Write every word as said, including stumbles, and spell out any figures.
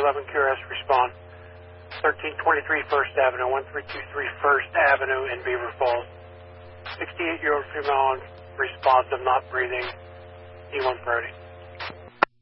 eleven Q R S, respond. thirteen twenty-three First Avenue, one three two three First Avenue in Beaver Falls. sixty-eight-year-old female responsive, not breathing, E one thirty.